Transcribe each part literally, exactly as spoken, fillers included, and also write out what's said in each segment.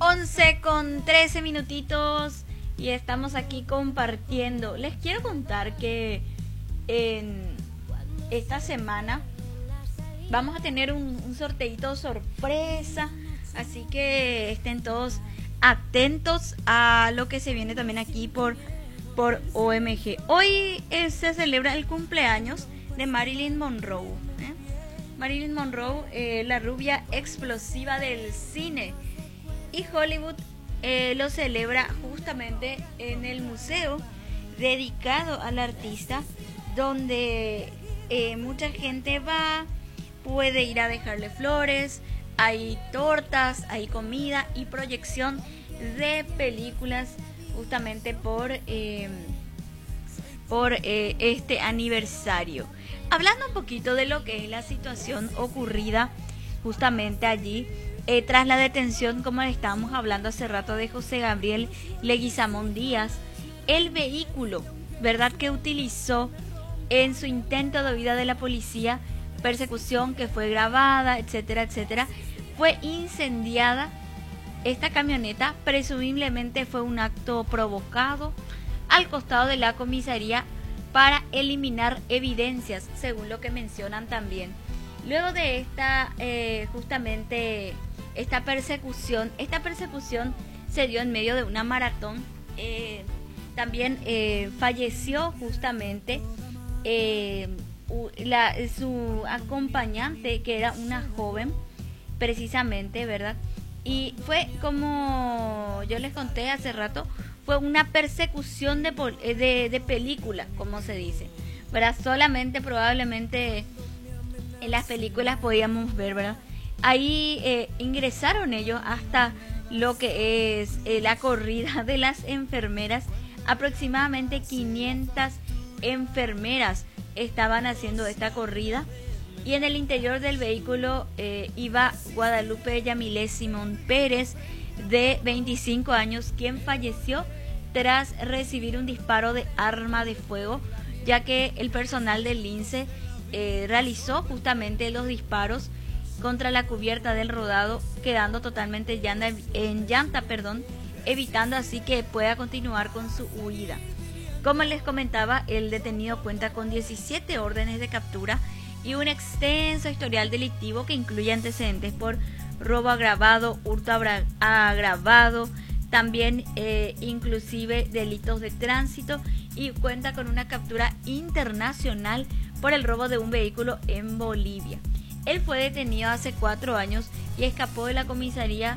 once con trece minutitos y estamos aquí compartiendo. Les quiero contar que en esta semana vamos a tener un, un sorteito sorpresa, así que estén todos atentos a lo que se viene también aquí por, por O M G. Hoy eh, se celebra el cumpleaños de Marilyn Monroe. ¿eh? Marilyn Monroe, eh, la rubia explosiva del cine. Y Hollywood eh, lo celebra justamente en el museo dedicado al artista, donde eh, mucha gente va, puede ir a dejarle flores, hay tortas, hay comida y proyección de películas justamente por, eh, por eh, este aniversario. Hablando un poquito de lo que es la situación ocurrida justamente allí, eh, tras la detención, como le estábamos hablando hace rato, de José Gabriel Leguizamón Díaz, el vehículo, ¿verdad?, que utilizó en su intento de huida de la policía, persecución que fue grabada, etcétera, etcétera, fue incendiada. Esta camioneta presumiblemente fue un acto provocado al costado de la comisaría para eliminar evidencias, según lo que mencionan también. Luego de esta, eh, justamente, esta persecución, esta persecución se dio en medio de una maratón. Eh, también eh, falleció justamente eh, la, su acompañante, que era una joven, precisamente, ¿verdad? Y fue, como yo les conté hace rato, fue una persecución de, de, de película, como se dice, ¿verdad? Solamente probablemente en las películas podíamos ver, ¿verdad? Ahí eh, ingresaron ellos hasta lo que es eh, la corrida de las enfermeras. Aproximadamente quinientas enfermeras estaban haciendo esta corrida. Y en el interior del vehículo eh, iba Guadalupe Yamilé Simón Pérez, de veinticinco años, quien falleció tras recibir un disparo de arma de fuego, ya que el personal del lince eh, realizó justamente los disparos contra la cubierta del rodado, quedando totalmente llanta, en llanta, perdón, evitando así que pueda continuar con su huida. Como les comentaba, el detenido cuenta con diecisiete órdenes de captura y un extenso historial delictivo que incluye antecedentes por robo agravado, hurto agravado, también eh, inclusive delitos de tránsito, y cuenta con una captura internacional por el robo de un vehículo en Bolivia. Él fue detenido hace cuatro años y escapó de la comisaría,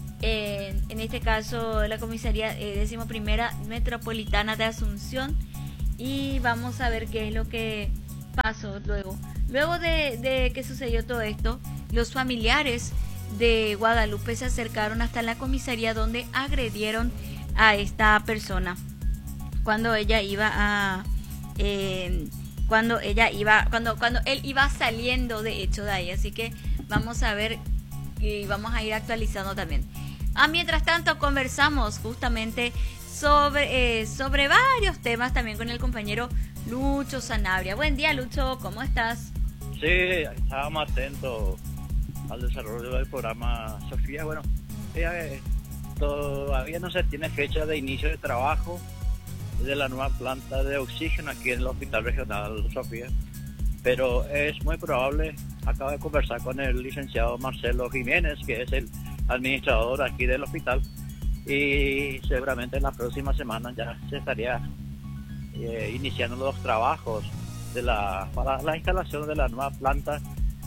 eh, en este caso la comisaría eh, decimoprimera metropolitana de Asunción, y vamos a ver qué es lo que pasó luego. Luego de, de que sucedió todo esto, los familiares de Guadalupe se acercaron hasta la comisaría, donde agredieron a esta persona cuando ella iba a eh, cuando ella iba cuando cuando él iba saliendo de hecho de ahí. Así que vamos a ver y vamos a ir actualizando también. Ah, mientras tanto conversamos justamente sobre eh, sobre varios temas también con el compañero Lucho Sanabria. Buen día, Lucho, ¿cómo estás? Sí, estábamos atentos al desarrollo del programa, Sofía. Bueno, eh, todavía no se tiene fecha de inicio de trabajo de la nueva planta de oxígeno aquí en el Hospital Regional, Sofía, pero es muy probable. Acabo de conversar con el licenciado Marcelo Jiménez, que es el administrador aquí del hospital, y seguramente en la próxima semana ya se estaría eh, iniciando los trabajos de la, para la instalación de la nueva planta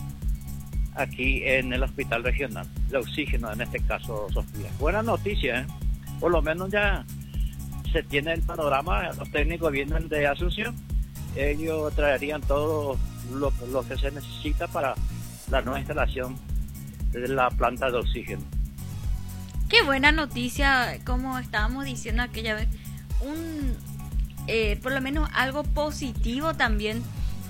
aquí en el Hospital Regional de oxígeno, en este caso, Sofía. Buena noticia, ¿eh? Por lo menos ya se tiene el panorama. Los técnicos vienen de Asunción, ellos traerían todo lo, lo que se necesita para la nueva instalación de la planta de oxígeno. Qué buena noticia, como estábamos diciendo aquella vez, un eh, por lo menos algo positivo también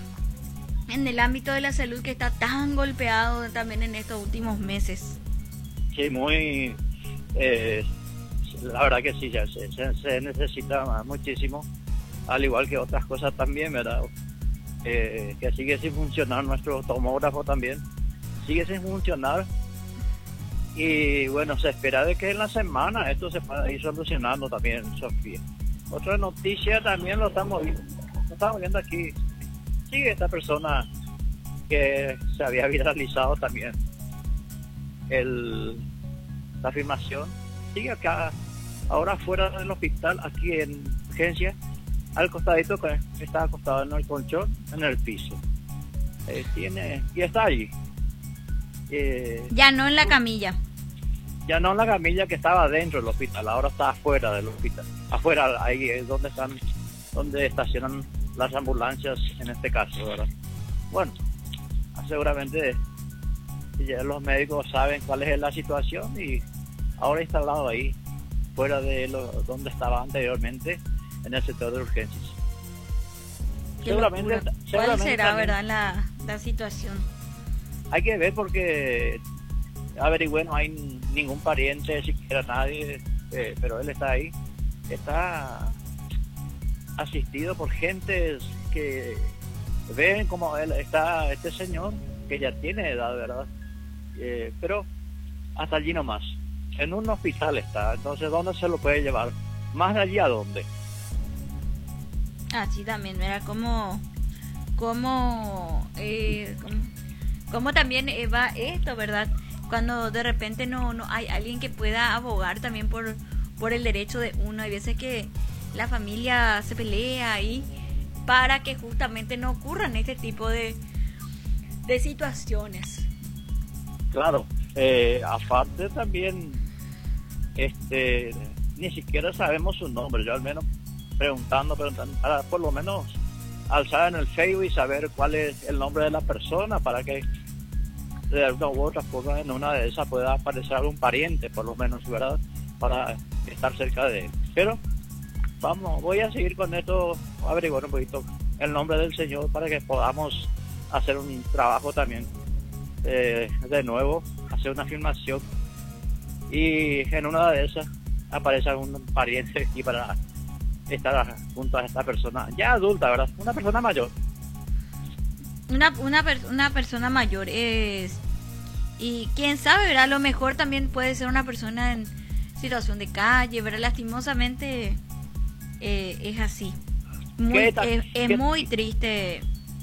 en el ámbito de la salud, que está tan golpeado también en estos últimos meses. Sí, muy eh, la verdad que sí, ya se, se, se necesita muchísimo, al igual que otras cosas también, ¿verdad? Eh, que sigue sin funcionar nuestro tomógrafo también, sigue sin funcionar Y bueno, se espera de que en la semana esto se pueda ir solucionando también, Sofía. Otra noticia también lo estamos, lo estamos viendo aquí. Sigue esta persona que se había viralizado también el, la afirmación. Sigue acá, ahora fuera del hospital, aquí en urgencia, al costadito, que está acostado en el colchón, en el piso. Eh, tiene, y está allí. Eh, ya no en la camilla. Ya no en la camilla que estaba dentro del hospital, ahora está afuera del hospital. Afuera, ahí es donde están, donde estacionan las ambulancias en este caso, ¿verdad? Bueno, seguramente ya los médicos saben cuál es la situación y ahora instalado ahí, fuera de lo, donde estaba anteriormente, en el sector de urgencias. Seguramente, ¿Cuál seguramente será, también, verdad, la, la situación? Hay que ver porque averigüé, no hay ningún pariente, siquiera nadie, eh, pero él está ahí. Está asistido por gente que ven como él está, este señor, que ya tiene edad, ¿verdad? Eh, pero hasta allí nomás. En un hospital está, entonces ¿dónde se lo puede llevar? ¿Más de allí a dónde? Así también, mira, como, como, eh, como, como también eh, va esto, ¿verdad? Cuando de repente no, no hay alguien que pueda abogar también por, por el derecho de uno. Hay veces que la familia se pelea ahí para que justamente no ocurran este tipo de, de situaciones. Claro, eh, aparte también, este, ni siquiera sabemos su nombre, yo al menos preguntando, preguntando, para por lo menos alzar en el Facebook y saber cuál es el nombre de la persona, para que de alguna u otra forma en una de esas pueda aparecer algún pariente, por lo menos, ¿verdad? Para estar cerca de él. Pero vamos, voy a seguir con esto, averiguar un poquito el nombre del señor para que podamos hacer un trabajo también, eh, de nuevo, hacer una filmación y en una de esas aparece algún pariente aquí para estar junto a esta persona ya adulta, ¿verdad? Una persona mayor. Una, una, una persona mayor es, y quién sabe, ¿verdad? A lo mejor también puede ser una persona en situación de calle, ¿verdad? Lastimosamente eh, es así. Muy, es es muy triste.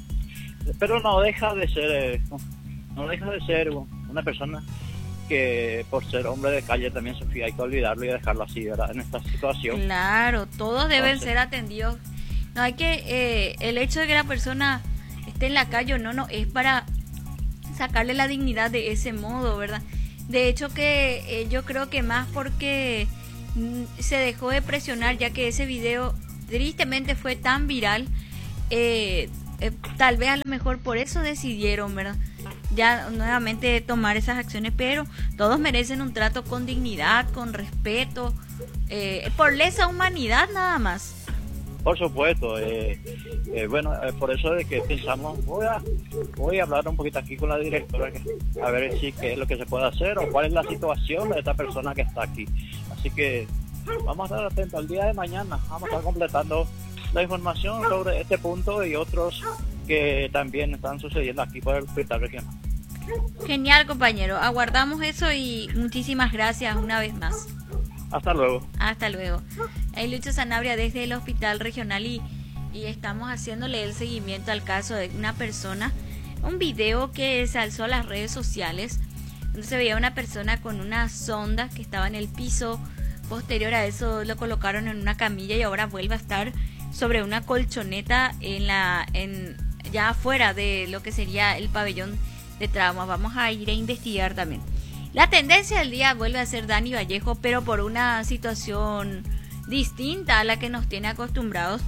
Pero no deja de ser, eh, no, no deja de ser una persona que por ser hombre de calle también, Sofía, hay que olvidarlo y dejarlo así, ¿verdad? En esta situación. Claro, todos deben Entonces, ser atendidos. No hay que, eh, el hecho de que la persona esté en la calle o no, no, es para sacarle la dignidad de ese modo, ¿verdad? De hecho que eh, yo creo que más porque mm, se dejó de presionar, ya que ese video tristemente fue tan viral, eh, eh, tal vez a lo mejor por eso decidieron, ¿verdad? Ya nuevamente tomar esas acciones, pero todos merecen un trato con dignidad, con respeto, eh, por lesa humanidad nada más. Por supuesto, eh, eh, bueno, eh, por eso de que pensamos, voy a, voy a hablar un poquito aquí con la directora, que, a ver si qué es lo que se puede hacer o cuál es la situación de esta persona que está aquí. Así que vamos a estar atentos el día de mañana, vamos a estar completando la información sobre este punto y otros que también están sucediendo aquí por el hospital regional. Genial, compañero, aguardamos eso y muchísimas gracias una vez más. Hasta luego. Hasta luego. Ahí Lucho Sanabria desde el hospital regional y, y estamos haciéndole el seguimiento al caso de una persona, un video que se alzó a las redes sociales, donde se veía una persona con una sonda que estaba en el piso. Posterior a eso lo colocaron en una camilla y ahora vuelve a estar sobre una colchoneta en la, en, ya afuera de lo que sería el pabellón de trauma. Vamos a ir a investigar también. La tendencia del día vuelve a ser Dani Vallejo, pero por una situación distinta a la que nos tiene acostumbrados,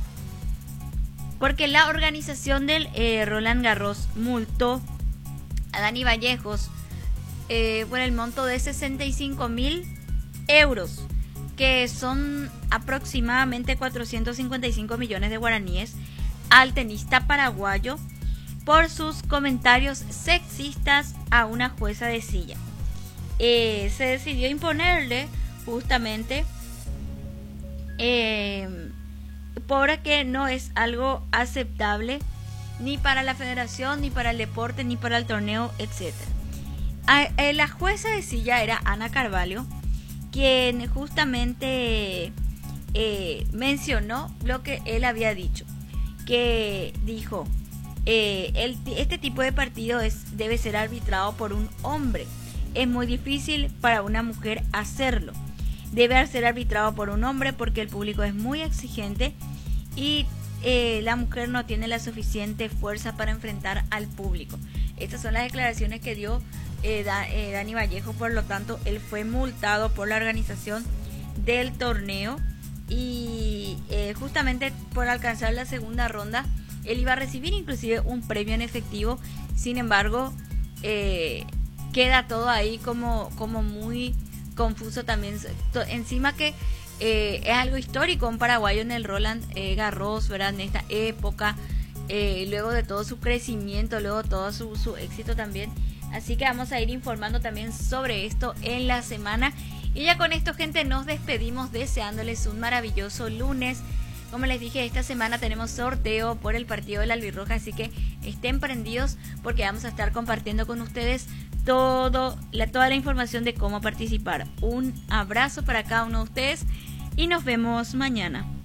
porque la organización del eh, Roland Garros multó a Dani Vallejos eh, por el monto de sesenta y cinco mil euros, que son aproximadamente cuatrocientos cincuenta y cinco millones de guaraníes, al tenista paraguayo por sus comentarios sexistas a una jueza de silla. Eh, se decidió imponerle justamente eh, porque no es algo aceptable ni para la federación, ni para el deporte, ni para el torneo, etcétera. a, eh, la jueza de silla era Ana Carvalho, quien justamente eh, mencionó lo que él había dicho, que dijo, eh, el, este tipo de partido es, debe ser arbitrado por un hombre. Es muy difícil para una mujer hacerlo. Debe ser arbitrado por un hombre porque el público es muy exigente y eh, la mujer no tiene la suficiente fuerza para enfrentar al público. Estas son las declaraciones que dio eh, da, eh, Dani Vallejo. Por lo tanto, él fue multado por la organización del torneo y eh, justamente por alcanzar la segunda ronda él iba a recibir inclusive un premio en efectivo. Sin embargo, eh, queda todo ahí como, como muy confuso también. Encima que eh, es algo histórico, un paraguayo en el Roland eh, Garros, ¿verdad? En esta época, eh, luego de todo su crecimiento, luego de todo su, su éxito también. Así que vamos a ir informando también sobre esto en la semana. Y ya con esto, gente, nos despedimos deseándoles un maravilloso lunes. Como les dije, esta semana tenemos sorteo por el partido de la Albirroja, así que estén prendidos porque vamos a estar compartiendo con ustedes todo, la, toda la información de cómo participar. Un abrazo para cada uno de ustedes y nos vemos mañana.